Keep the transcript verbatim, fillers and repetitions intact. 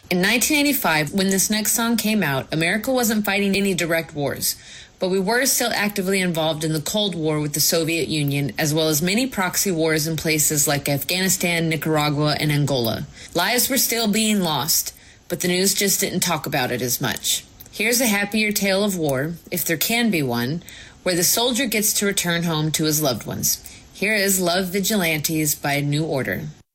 In nineteen eighty-five, when this next song came out, America wasn't fighting any direct wars, but we were still actively involved in the Cold War with the Soviet Union, as well as many proxy wars in places like Afghanistan, Nicaragua, and Angola. Lives were still being lost, but the news just didn't talk about it as much. Here's a happier tale of war, if there can be one, where the soldier gets to return home to his loved ones. Here is Love Vigilantes by New Order.